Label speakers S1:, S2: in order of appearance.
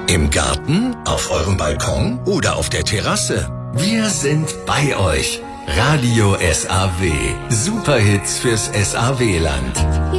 S1: Im Garten, auf eurem Balkon oder auf der Terrasse. Wir sind bei euch. Radio SAW. Superhits fürs SAW-Land.